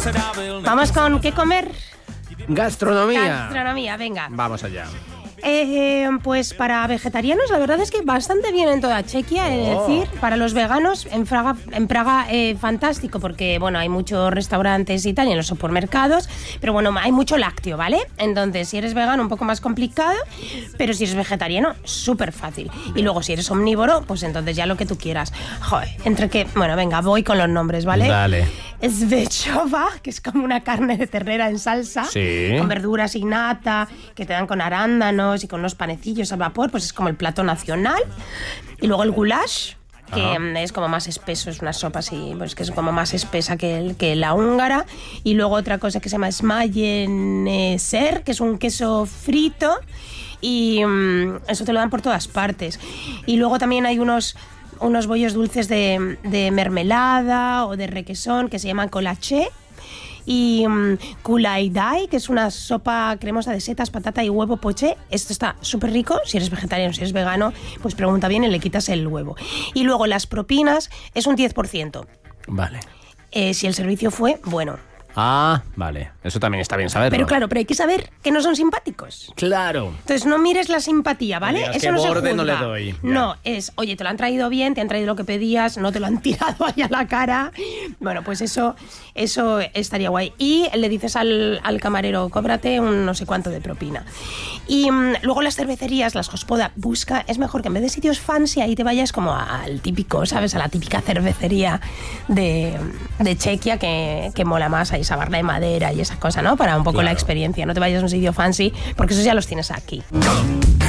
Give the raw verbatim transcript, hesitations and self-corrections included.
Vamos con ¿qué comer? Gastronomía. Gastronomía, venga. Vamos allá. Eh, pues para vegetarianos la verdad es que bastante bien en toda Chequia, es Oh. decir, para los veganos en Praga, en Praga eh, fantástico, porque bueno, hay muchos restaurantes y tal, y en los supermercados, pero bueno, hay mucho lácteo, ¿vale? Entonces, si eres vegano, un poco más complicado, pero si eres vegetariano, súper fácil. Y luego, si eres omnívoro, pues entonces ya lo que tú quieras. Joder, entre que, bueno, venga, voy con los nombres, ¿vale? Dale. Svechova, que es como una carne de ternera en salsa, Sí. con verduras y nata, que te dan con arándanos y con unos panecillos al vapor, pues es como el plato nacional. Y luego el goulash, que Ajá. es como más espeso, es una sopa así, pues que es como más espesa que, el, que la húngara. Y luego otra cosa que se llama smayeneser, que es un queso frito, y um, eso te lo dan por todas partes. Y luego también hay unos... unos bollos dulces de, de mermelada o de requesón que se llaman colaché, y um, kulaidai, que es una sopa cremosa de setas, patata y huevo poché. Esto está súper rico. Si eres vegetariano, si eres vegano, pues pregunta bien y le quitas el huevo. Y luego las propinas es un diez por ciento. Vale. Eh, si el servicio fue bueno. Ah, vale. Eso también está bien saberlo. Pero claro, pero hay que saber que no son simpáticos. Claro. Entonces no mires la simpatía, ¿vale? No digas, Eso "Qué no se borde juzga. no le doy". Ya. No, es, oye, te lo han traído bien, te han traído lo que pedías, no te lo han tirado ahí a la cara. Bueno, pues eso, eso estaría guay. Y le dices al, al camarero, cóbrate un no sé cuánto de propina. Y um, luego las cervecerías, las Hospoda, busca, es mejor que en vez de sitios fancy ahí te vayas como al típico, ¿sabes? A la típica cervecería de, de Chequia que, que mola más, ahí esa barra de madera y esa cosa, ¿no? Para un poco Claro. la experiencia. No te vayas a un sitio fancy, porque esos ya los tienes aquí.